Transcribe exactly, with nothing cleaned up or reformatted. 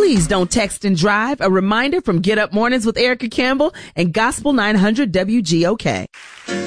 Please don't text and drive. A reminder from Get Up Mornings with Erica Campbell and Gospel nine hundred W G O K.